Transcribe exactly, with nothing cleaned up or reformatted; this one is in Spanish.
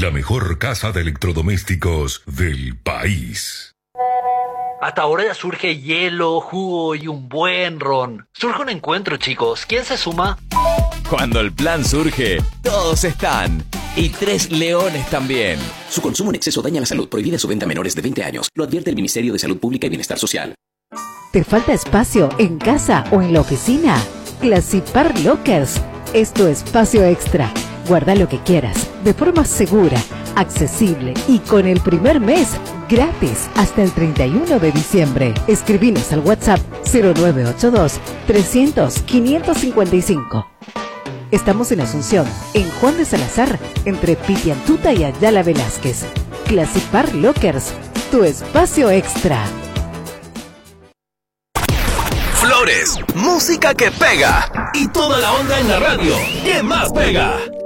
la mejor casa de electrodomésticos del país. Hasta ahora ya surge hielo, jugo y un buen ron. Surge un encuentro, chicos. ¿Quién se suma? Cuando el plan surge, todos están. Y tres leones también. Su consumo en exceso daña la salud. Prohibida su venta a menores de veinte años. Lo advierte el Ministerio de Salud Pública y Bienestar Social. ¿Te falta espacio en casa o en la oficina? Clasipar Lockers es tu espacio extra. Guarda lo que quieras, de forma segura, accesible y con el primer mes gratis hasta el treinta y uno de diciembre. Escribinos al WhatsApp cero nueve ocho dos, trescientos, quinientos cincuenta y cinco. Estamos en Asunción, en Juan de Salazar, entre Pitiantuta y Ayala Velázquez. Clasipar Lockers, tu espacio extra. Flores, música que pega. Y toda la onda en la radio. ¿Qué más pega?